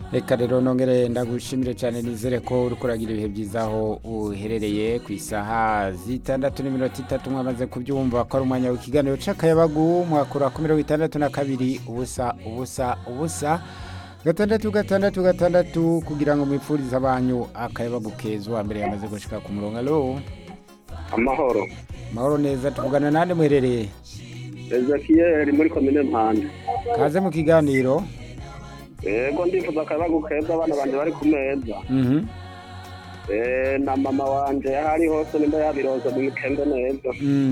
Reka rero nongere ndagushimire cyane nizere ko uri kuragira ibihe byiza aho uherereye ku isaha zitandatu n'iminota itatu mwamaze kubyumva ko ari umwanya w'ikiganiro c'akayabagu mwakura ku 62 ubusa gatandatu kugira ngo mwipfurize abanyu akayabagu kezwa mbere yamaze gushika ku murongo. Alo, mahoro neza, tuvugana nande muherereye? Ezekiel muri komine Mpanda. Kaze mu kiganiro. Yego ndifuza akayabagu keza abana banje bari ku meza. Na mama wanje hari hose nimba yabiroza mu mikende neza.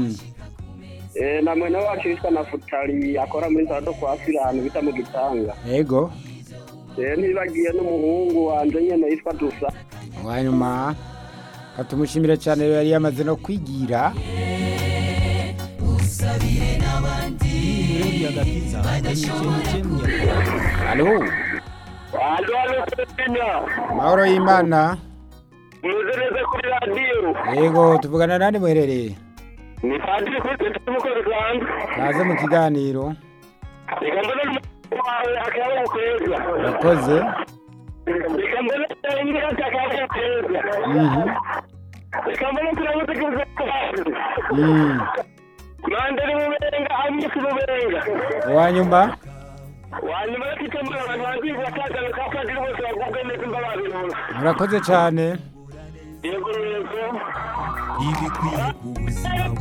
Na mwene wacu yitwa Nafutali akora muri Sado kwa Firano bita mu Gitanga. Yego. Ntibagiye n'umuhungu wanje nyene yitwa Dusa. Wanyuma katumushimire cyane yari yamaze no kwigira. Usabire n'abandi muri agakiza badashimye. Alo. Mahoro y'Imana. Muzereze kuri radio. Yego tuvugana nande muherereye? Ni Padiri kuri tumuko Rwanda. Kaze mu kiganiro. Igambona akayabagu keza. Urakoze. Igambona ingira akayabagu keza. Igambona turabuze kuza. Kurandere mubenga amisi mubenga. Wanyuma kitambara abantu bagiye batagana kapadiri bose bagubwe neza imbababirona. Murakoze cyane. Yego. Ibi kwiye ubuzima